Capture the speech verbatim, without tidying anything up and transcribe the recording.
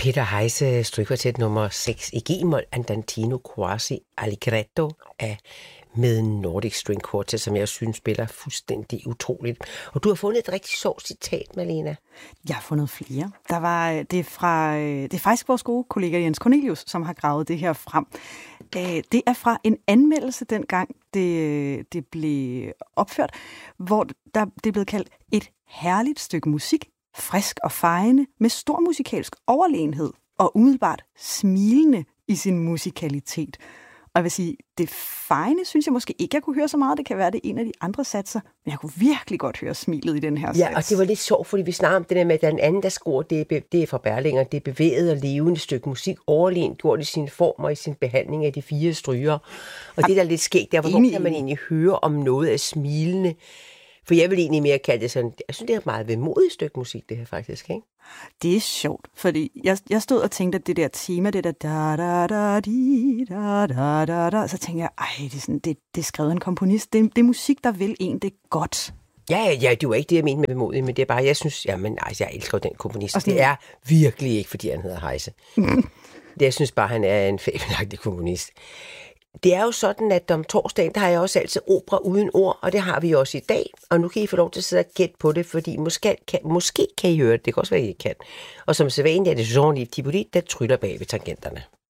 Peter Heise, strygkvartet nummer seks i G-mol, Andantino quasi allegretto af med Nordic String Quartet, som jeg synes spiller fuldstændig utroligt. Og du har fundet et rigtig sjovt citat, Malena. Jeg har fundet flere. Der var, det, er fra, det er faktisk vores gode kollega Jens Cornelius, som har gravet det her frem. Det er fra en anmeldelse dengang, det, det blev opført, hvor der, det er blevet kaldt et herligt stykke musik, frisk og fejende, med stor musikalsk overlegenhed og umiddelbart smilende i sin musikalitet. Og jeg vil sige, det fejende synes jeg måske ikke, jeg kunne høre så meget. Det kan være, det er en af de andre satser, men jeg kunne virkelig godt høre smilet i den her sats. Ja, og det var lidt sjovt, fordi vi snakker om det der med, at den anden, der scorer, det er, det er fra Berlinger, det er bevæget og levende stykke musik, overlegent gjort i sin form og i sin behandling af de fire stryger. Og det der er lidt skægt, der hvor kan man egentlig høre om noget af smilende. For jeg vil egentlig mere kalde det sådan, jeg synes, det er et meget vemodigt stykke musik, det her faktisk, ikke? Det er sjovt, fordi jeg, jeg stod og tænkte, at det der tema, det der da da da di da da da da, så tænkte jeg, ej, det er, sådan, det, det er skrevet en komponist. Det, det er musik, der vil en det godt. Ja, ja, det var ikke det, jeg mente med vemodigt, men det er bare, jeg synes, jamen, altså, jeg elsker den komponist. Og det er virkelig ikke, fordi han hedder Heise. Det, jeg synes bare, han er en fabelagtig komponist. Det er jo sådan, at om torsdagen, der har jeg også altid opera uden ord, og det har vi også i dag. Og nu kan I få lov til at sidde og gætte på det, fordi måske kan, måske kan I høre det. Det kan også være, I ikke kan. Og som sædvanligt er det Jean-Yves Thibaudy, der tryller bag ved tangenterne.